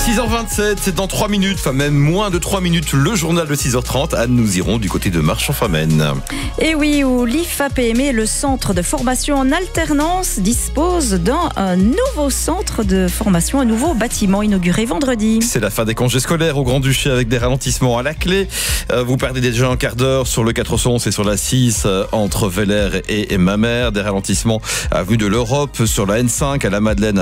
6h27, c'est dans 3 minutes, enfin même moins de 3 minutes, le journal de 6h30. Anne, nous irons du côté de Marchand-Famenne. Et oui, où l'IFAPME, le centre de formation en alternance, dispose d'un nouveau centre de formation, un nouveau bâtiment inauguré vendredi. C'est la fin des congés scolaires au Grand-Duché avec des ralentissements à la clé. Vous perdez déjà un quart d'heure sur le 411 et sur la 6 entre Villers et Mamers. Des ralentissements avenue de l'Europe, sur la N5 à la Madeleine.